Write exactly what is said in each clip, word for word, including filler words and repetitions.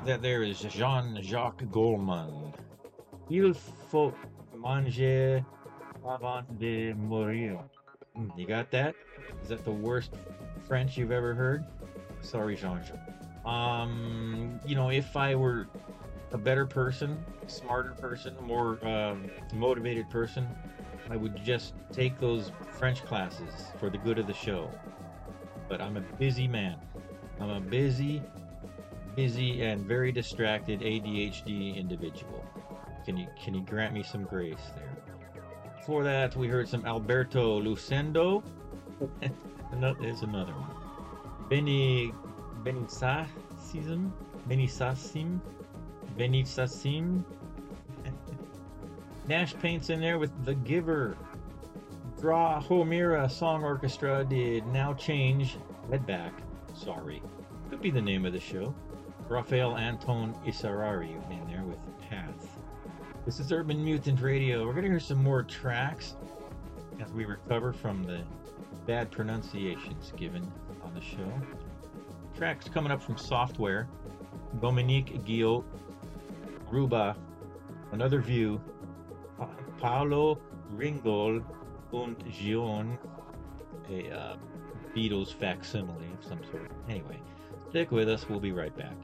That there is Jean-Jacques Goldman. Il faut manger avant de mourir. Mm, You got that? Is that the worst French you've ever heard? Sorry, Jean-Jacques. Um, you know, if I were a better person, smarter person, more um, motivated person, I would just take those French classes for the good of the show. But I'm a busy man. I'm a busy, busy, and very distracted A D H D individual. Can you can you grant me some grace there? Before that, we heard some Alberto Lucendo. Ano- There's another one. Benny Benisassim, Benisassim, Benisassim. Nash Paint's in there with The Giver. Draw Homira Song Orchestra did Now Change, Head Back, Sorry. Could be the name of the show. Rafael Anton Isarari in there with Path. This is Urban Mutant Radio. We're going to hear some more tracks as we recover from the bad pronunciations given on the show. Tracks coming up from Software. Dominique Guillot, Ruba, Another View, Pa- Paolo Ringol, und Gion, a uh, Beatles facsimile of some sort. Anyway, stick with us. We'll be right back.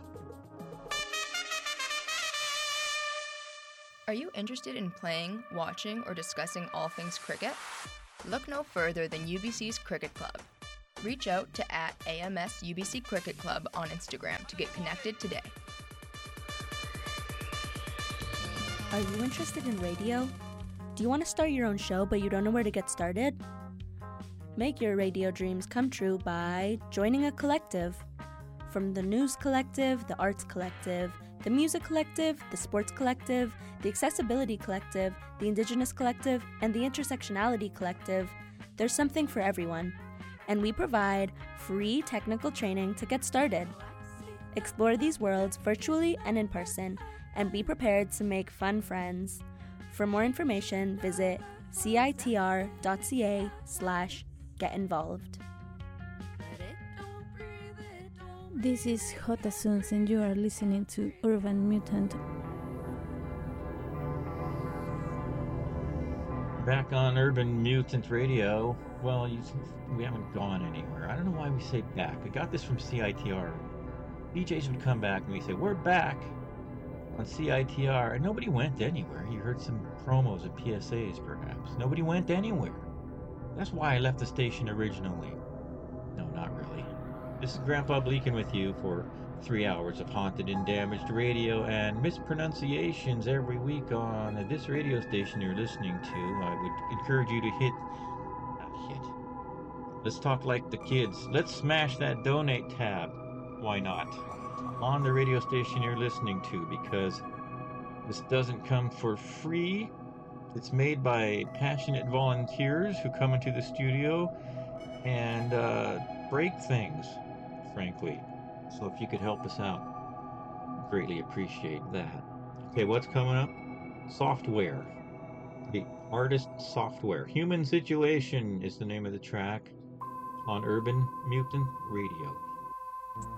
Are you interested in playing, watching, or discussing all things cricket? Look no further than U B C's Cricket Club. Reach out to at A M S U B C Cricket Club on Instagram to get connected today. Are you interested in radio? Do you want to start your own show but you don't know where to get started? Make your radio dreams come true by joining a collective. From the News Collective, the Arts Collective, the Music Collective, the Sports Collective, the Accessibility Collective, the Indigenous Collective, and the Intersectionality Collective, there's something for everyone. And we provide free technical training to get started. Explore these worlds virtually and in person, and be prepared to make fun friends. For more information, visit citr.ca slash get involved. This is Jota Suns, and you are listening to Urban Mutant. Back on Urban Mutant Radio. Well, you, we haven't gone anywhere. I don't know why we say back. I got this from C I T R. D Js would come back and we say, we're back on C I T R, and nobody went anywhere. You heard some promos and P S As, perhaps. Nobody went anywhere. That's why I left the station originally. No, not really. This is Grandpa Bleakin with you for three hours of haunted and damaged radio and mispronunciations every week on this radio station you're listening to. I would encourage you to hit... Not hit. Let's talk like the kids. Let's smash that donate tab. Why not? On the radio station you're listening to, because this doesn't come for free. It's made by passionate volunteers who come into the studio and uh, break things, frankly. So if you could help us out, greatly appreciate that. Okay, what's coming up? Software. The artist Software. Human Situation is the name of the track on Urban Mutant Radio.